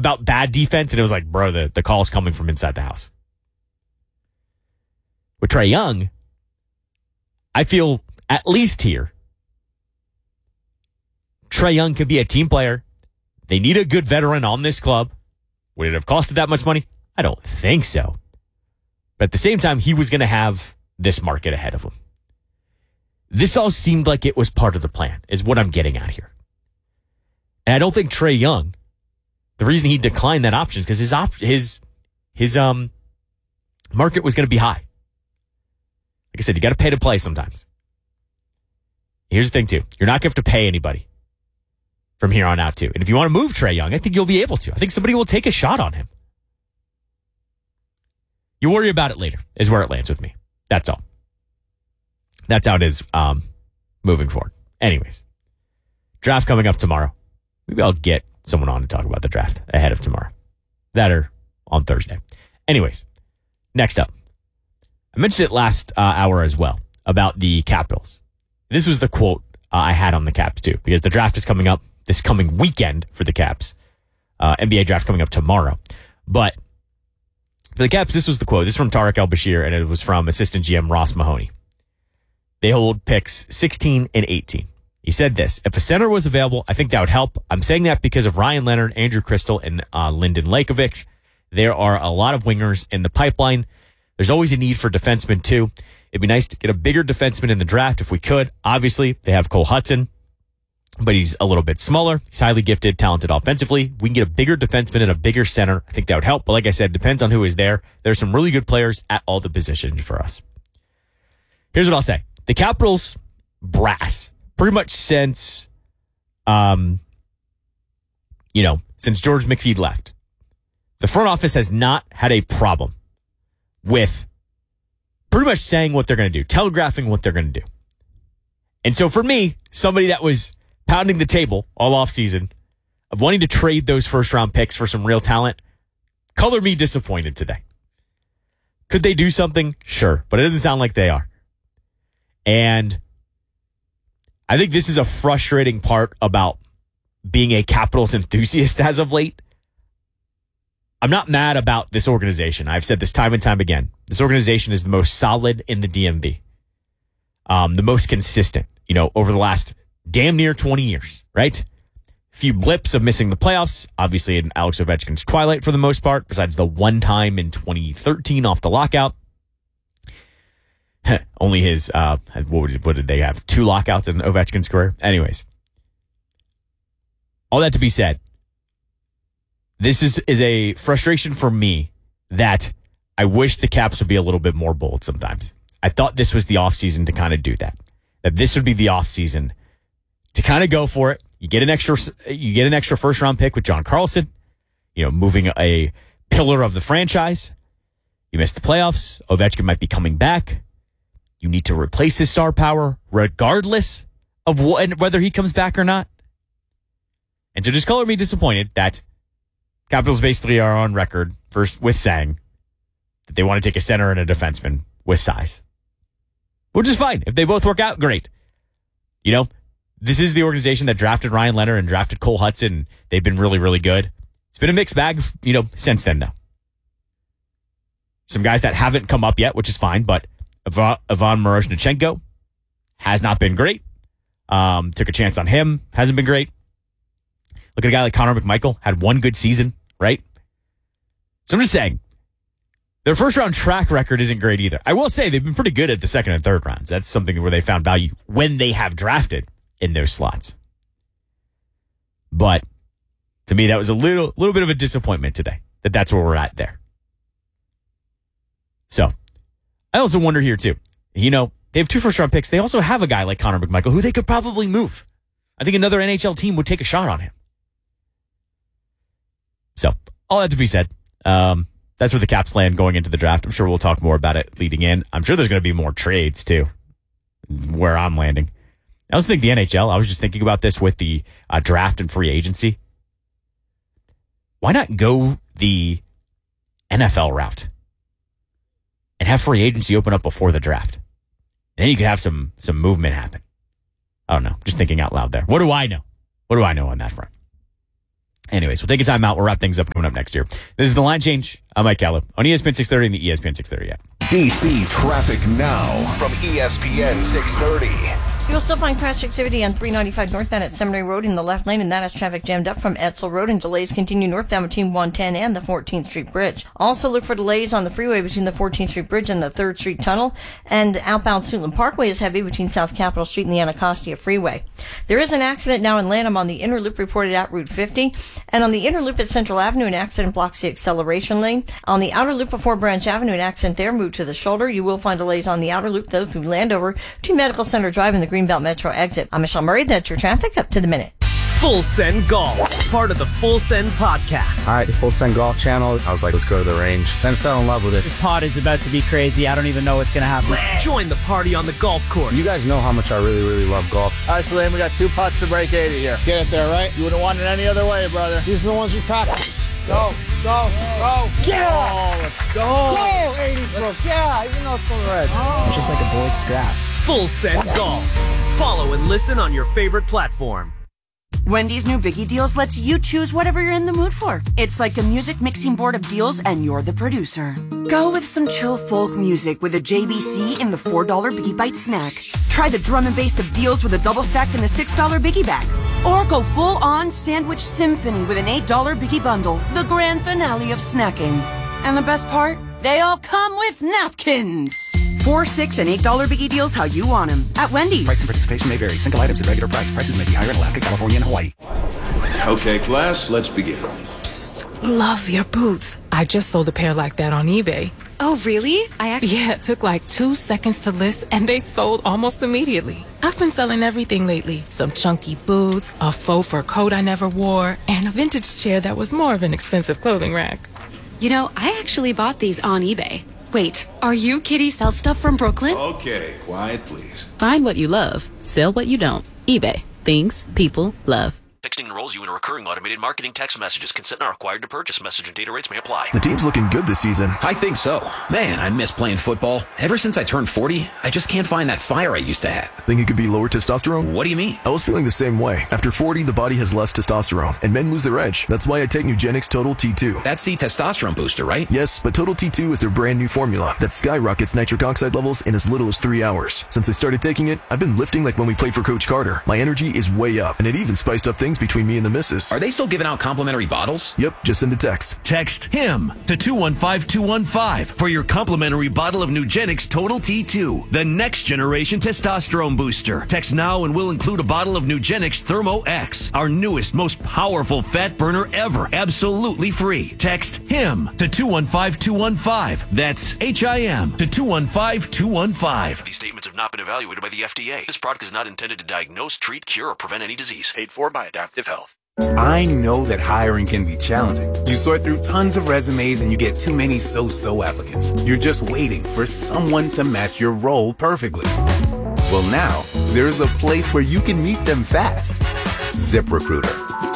about bad defense, and it was like, bro, the call's coming from inside the house. With Trae Young, I feel at least here, Trae Young could be a team player. They need a good veteran on this club. Would it have costed that much money? I don't think so. But at the same time, he was going to have this market ahead of him. This all seemed like it was part of the plan, is what I'm getting at here. And I don't think Trae Young, the reason he declined that option is because his market was going to be high. Like I said, you got to pay to play sometimes. Here's the thing, too. You're not going to have to pay anybody from here on out, too. And if you want to move Trae Young, I think you'll be able to. I think somebody will take a shot on him. You worry about it later, is where it lands with me. That's all. That's how it is moving forward. Anyways, draft coming up tomorrow. Maybe I'll get someone on to talk about the draft ahead of tomorrow. That or on Thursday. Anyways, next up. I mentioned it last hour as well about the Capitals. This was the quote I had on the Caps too, because the draft is coming up this coming weekend for the Caps. NBA draft coming up tomorrow. But for the Caps, this was the quote. This is from Tarek El-Bashir, and it was from assistant GM Ross Mahoney. They hold picks 16 and 18. He said this: if a center was available, I think that would help. I'm saying that because of Ryan Leonard, Andrew Crystal, and Lyndon Lakovic. There are a lot of wingers in the pipeline. There's always a need for defensemen, too. It'd be nice to get a bigger defenseman in the draft if we could. Obviously, they have Cole Hudson, but he's a little bit smaller. He's highly gifted, talented offensively. We can get a bigger defenseman and a bigger center. I think that would help. But like I said, it depends on who is there. There's some really good players at all the positions for us. Here's what I'll say. The Capitals brass, pretty much since, since George McPhee left, the front office has not had a problem with pretty much saying what they're going to do, telegraphing what they're going to do. And so for me, somebody that was pounding the table all offseason of wanting to trade those first-round picks for some real talent, color me disappointed today. Could they do something? Sure, but it doesn't sound like they are. And I think this is a frustrating part about being a Capitals enthusiast as of late. I'm not mad about this organization. I've said this time and time again. This organization is the most solid in the DMV. The most consistent, over the last damn near 20 years, right? A few blips of missing the playoffs, obviously in Alex Ovechkin's twilight for the most part, besides the one time in 2013 off the lockout. Only his, what did they have? 2 lockouts in Ovechkin's career? Anyways. All that to be said, this is a frustration for me that I wish the Caps would be a little bit more bold sometimes. I thought this was the offseason to kind of do that. That this would be the offseason to kind of go for it. You get an extra first round pick with John Carlson, moving a pillar of the franchise. You missed the playoffs. Ovechkin might be coming back. You need to replace his star power regardless of whether he comes back or not. And so just color me disappointed that Capitals basically are on record first with saying that they want to take a center and a defenseman with size. Which is fine. If they both work out, great. This is the organization that drafted Ryan Leonard and drafted Cole Hudson. They've been really, really good. It's been a mixed bag, since then, though. Some guys that haven't come up yet, which is fine, but Ivan Miroshnichenko has not been great. Took a chance on him. Hasn't been great. Look at a guy like Connor McMichael. Had one good season, right? So I'm just saying, their first-round track record isn't great either. I will say they've been pretty good at the second and third rounds. That's something where they found value when they have drafted in those slots. But to me, that was a little bit of a disappointment today, that's where we're at there. So I also wonder here, too. They have 2 first-round picks. They also have a guy like Connor McMichael who they could probably move. I think another NHL team would take a shot on him. So, all that to be said, that's where the Caps land going into the draft. I'm sure we'll talk more about it leading in. I'm sure there's going to be more trades, too, where I'm landing. I also think the NHL, I was just thinking about this with the draft and free agency. Why not go the NFL route and have free agency open up before the draft? And then you could have some movement happen. I don't know. Just thinking out loud there. What do I know? What do I know on that front? Anyways, we'll take a time out. We'll wrap things up coming up next year. This is The Line Change. I'm Mike Callow on ESPN 630 and the ESPN 630 app. DC Traffic Now from ESPN 630. You'll still find crash activity on 395 northbound at Seminary Road in the left lane, and that has traffic jammed up from Edsel Road, and delays continue northbound between 110 and the 14th Street Bridge. Also look for delays on the freeway between the 14th Street Bridge and the 3rd Street Tunnel, and outbound Suitland Parkway is heavy between South Capitol Street and the Anacostia Freeway. There is an accident now in Lanham on the inner loop reported at Route 50, and on the inner loop at Central Avenue, an accident blocks the acceleration lane. On the outer loop before Branch Avenue, an accident there moved to the shoulder. You will find delays on the outer loop, though, through Landover to Medical Center Drive and the Greenbelt Metro exit. I'm Michelle Murray. That's your traffic up to the minute. Full Send Golf, part of the Full Send podcast. All right, the Full Send Golf channel. I was like, let's go to the range. Then fell in love with it. This pod is about to be crazy. I don't even know what's going to happen. Join the party on the golf course. You guys know how much I really, really love golf. All right, so then we got 2 putts to break 80 here. Get it there, right? You wouldn't want it any other way, brother. These are the ones we practice. Go. Yeah! Oh, let's go. Let's go, 80s bro. Yeah, even though it's from the Reds. It's just like a boy's scrap. Full Send Golf. Follow and listen on your favorite platform. Wendy's new Biggie Deals lets you choose whatever you're in the mood for. It's like a music mixing board of deals, and you're the producer. Go with some chill folk music with a JBC in the $4 Biggie Bite snack. Try the drum and bass of deals with a double stack in the $6 Biggie bag. Or go full-on sandwich symphony with an $8 Biggie bundle, the grand finale of snacking. And the best part? They all come with napkins. $4, $6, and $8 Biggie Deals how you want them at Wendy's. Price and participation may vary. Single items at regular price. Prices may be higher in Alaska, California, and Hawaii. Okay, class, let's begin. Psst, love your boots. I just sold a pair like that on eBay. Oh, really? Yeah, it took like 2 seconds to list, and they sold almost immediately. I've been selling everything lately. Some chunky boots, a faux fur coat I never wore, and a vintage chair that was more of an expensive clothing rack. You know, I actually bought these on eBay. Wait, are you Kitty Sell Stuff from Brooklyn? Okay, quiet, please. Find what you love. Sell what you don't. eBay. Things people love. Texting enrolls you in a recurring automated marketing text messages. Consent not required to purchase. Message and data rates may apply. The team's looking good this season. I think so. Man, I miss playing football. Ever since I turned 40, I just can't find that fire I used to have. Think it could be lower testosterone? What do you mean? I was feeling the same way. After 40, the body has less testosterone, and men lose their edge. That's why I take Nugenix Total T2. That's the testosterone booster, right? Yes, but Total T2 is their brand new formula that skyrockets nitric oxide levels in as little as 3 hours. Since I started taking it, I've been lifting like when we played for Coach Carter. My energy is way up, and it even spiced up things between me and the missus. Are they still giving out complimentary bottles? Yep, just send a text. Text HIM to 215-215 for your complimentary bottle of Nugenix Total T2, the next generation testosterone booster. Text now and we'll include a bottle of Nugenix Thermo X, our newest, most powerful fat burner ever, absolutely free. Text HIM to 215-215. That's HIM to 215-215. These statements have not been evaluated by the FDA. This product is not intended to diagnose, treat, cure, or prevent any disease. Paid for by Adaptive Health. I know that hiring can be challenging. You sort through tons of resumes and you get too many so-so applicants. You're just waiting for someone to match your role perfectly. Well, now, there's a place where you can meet them fast. ZipRecruiter.